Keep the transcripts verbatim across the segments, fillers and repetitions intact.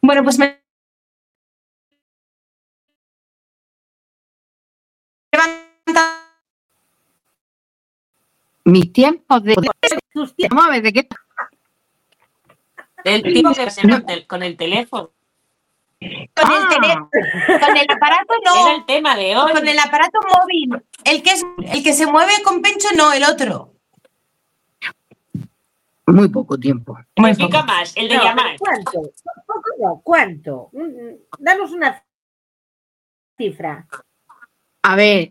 Bueno, pues me levanta. Mis tiempos de... Vamos a ver, ¿de qué? El tipo que se no. con el teléfono. Con ah. el teléfono. Con el aparato no. Era el tema de hoy. Con el aparato móvil. El que, es, el que se mueve con Pencho, no, el otro. Muy poco tiempo. Me explica más, el de no, llamar. ¿Cuánto? ¿Poco no? ¿Cuánto? Danos una cifra. A ver.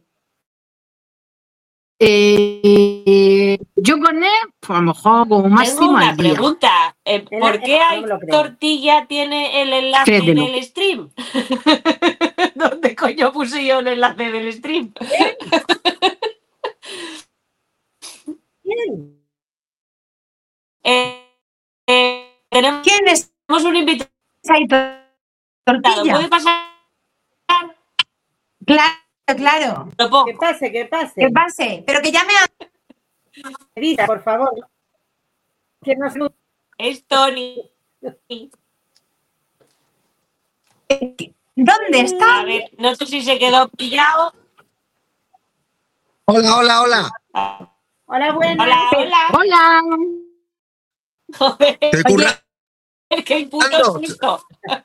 Eh, yo con él, pues a lo mejor como máximo. Tengo una al día. pregunta. Eh, ¿Por qué hay no tortilla tiene el enlace Créetelo. del stream? ¿Dónde coño puse yo el enlace del stream? ¿Quién? Eh, eh, tenemos, ¿Quién es? Tenemos un invitado. Tortilla. ¿Puede pasar? Claro, claro. Que pase, que pase. Que pase, pero que llame a... Edita, por favor. Que nos... Es Tony. ¿Dónde está? A ver, no sé si se quedó pillado. Hola, hola, hola. Hola, buenas. Hola, hola. Hola. Joder. Te Oye, ¿qué puto susto?